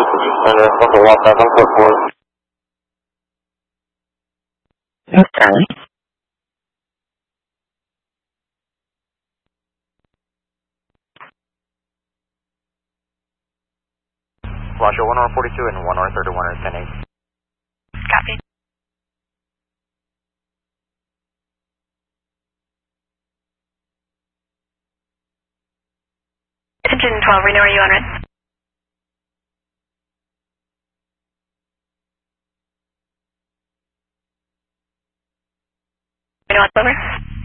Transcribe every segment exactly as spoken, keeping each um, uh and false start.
Center, okay, walk back on foot forward. Okay. Roger, one R forty-two and one R thirty-one are ten eight. Copy. Engine twelve, Reno, are you on red? Reno, on over.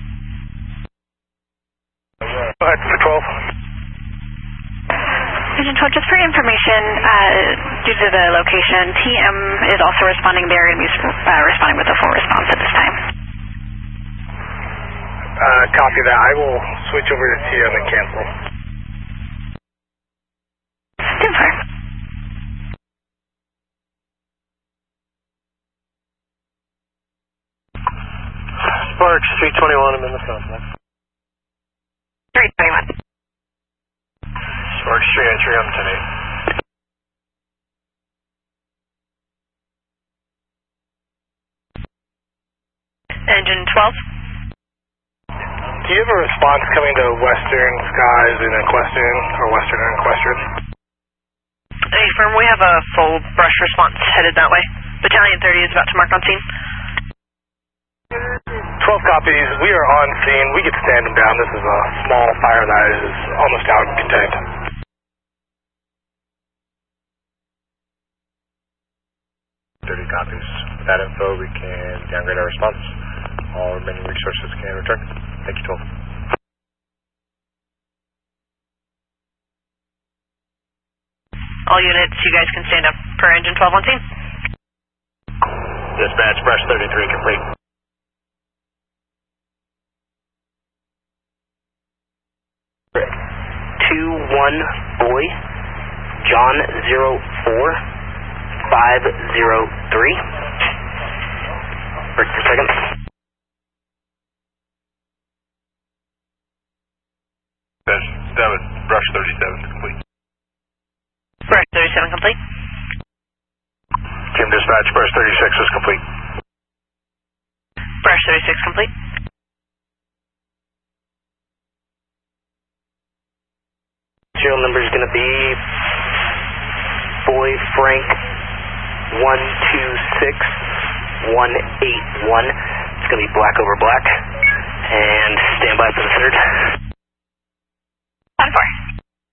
Go ahead, for twelve. Engine twelve, just for information, uh, due to the location, T M is also responding there and is uh, responding with a full response at this time. Uh, copy that. I will switch over to T M and cancel. ten four. Sparks, three twenty-one, I'm in the contact. three twenty-one. Sparks, three entry, I'm ten eight. Engine twelve. Do you have a response coming to Western Skies and Equestrian, or Western and Equestrian? Hey, firm, we have a full brush response headed that way. Battalion thirty is about to mark on scene. twelve copies, we are on scene, we could stand them down. This is a small fire that is almost out contained. thirty copies. With that info, we can downgrade our response. All remaining resources can return. Thank you, twelve. All units, you guys can stand up per engine twelve on scene. Dispatch, brush thirty-three complete. two one boy, John zero four five zero three. Break for a second. That's, that was brush thirty-seven complete. Brush thirty-seven complete. Kim dispatch, brush thirty-six is complete. Brush thirty-six complete. Serial number is going to be Boy Frank one two six one eight one. It's going to be black over black. And stand by for the third. On four.